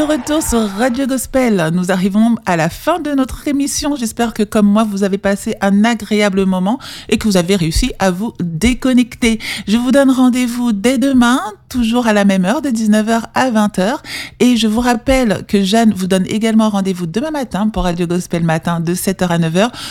De retour sur Radio Gospel, nous arrivons à la fin de notre émission. J'espère que comme moi, vous avez passé un agréable moment et que vous avez réussi à vous déconnecter. Je vous donne rendez-vous dès demain, toujours à la même heure, de 19h à 20h. Et je vous rappelle que Jeanne vous donne également rendez-vous demain matin pour Radio Gospel Matin de 7h à 9h